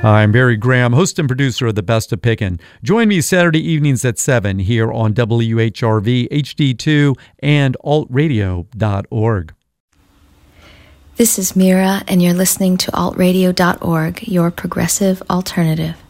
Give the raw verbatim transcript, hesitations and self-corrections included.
Hi, I'm Barry Graham, host and producer of The Best of Pickin'. Join me Saturday evenings at seven here on W H R V, H D two, and alt radio dot org. This is Mira, and you're listening to alt radio dot org, your progressive alternative.